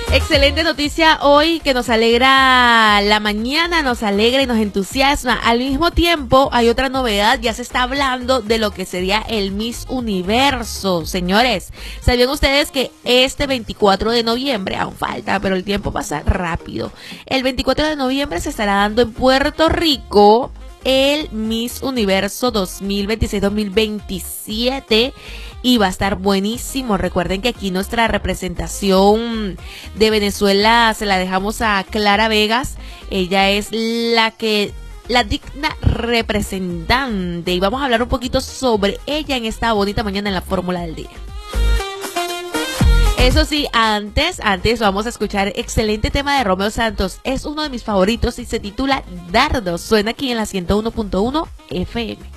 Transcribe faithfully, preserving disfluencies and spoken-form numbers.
Excelente noticia hoy que nos alegra la mañana, nos alegra y nos entusiasma. Al mismo tiempo hay otra novedad, ya se está hablando de lo que sería el Miss Universo. Señores, ¿sabían ustedes que este veinticuatro de noviembre, aún falta, pero el tiempo pasa rápido? El veinticuatro de noviembre se estará dando en Puerto Rico el Miss Universo dos mil veintiséis dos mil veintisiete y va a estar buenísimo. Recuerden que aquí nuestra representación de Venezuela se la dejamos a Clara Vegas. Ella es la que la digna representante y vamos a hablar un poquito sobre ella en esta bonita mañana en la Fórmula del Día. Eso sí, antes, antes vamos a escuchar excelente tema de Romeo Santos. Es uno de mis favoritos y se titula Dardo. Suena aquí en la ciento uno punto uno F M.